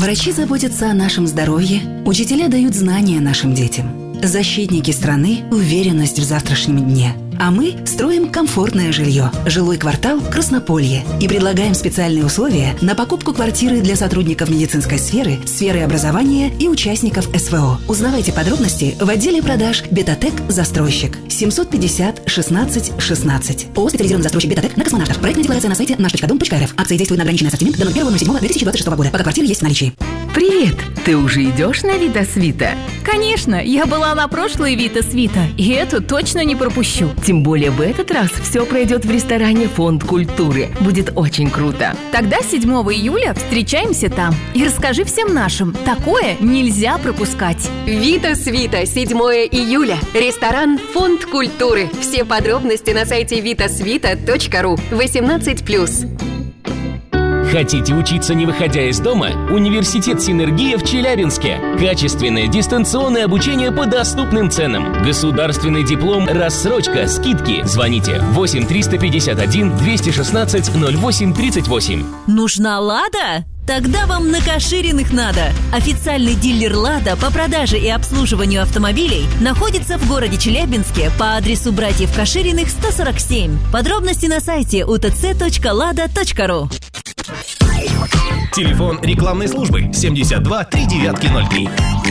Врачи заботятся о нашем здоровье, учителя дают знания нашим детям. Защитники страны – уверенность в завтрашнем дне. А мы строим комфортное жилье. Жилой квартал «Краснополье». И предлагаем специальные условия на покупку квартиры для сотрудников медицинской сферы, сферы образования и участников СВО. Узнавайте подробности в отделе продаж «Бетатек Застройщик». 750 16 16. ООО «Специализированный застройщик Бетатек» на Космонавтов. Проектная декларация на сайте наш.дом.рф. Акции действуют на ограниченный ассортимент до 01.07.2026 года. Пока квартиры есть в наличии. Привет! Ты уже идешь на Витас Вита? Конечно, я была на прошлой Витас Вита, и эту точно не пропущу. Тем более в этот раз все пройдет в ресторане «Фонд культуры». Будет очень круто. Тогда 7 июля встречаемся там. И расскажи всем нашим, такое нельзя пропускать. Витас Вита, 7 июля. Ресторан «Фонд культуры». Все подробности на сайте vitasvita.ru. 18+. Хотите учиться, не выходя из дома? Университет «Синергия» в Челябинске. Качественное дистанционное обучение по доступным ценам. Государственный диплом, рассрочка, скидки. Звоните 8 351 216 08 38. Нужна «Лада»? Тогда вам на Кашириных надо. Официальный дилер «Лада» по продаже и обслуживанию автомобилей находится в городе Челябинске по адресу братьев Кашириных, 147. Подробности на сайте utc.lada.ru. Телефон рекламной службы 72 3903.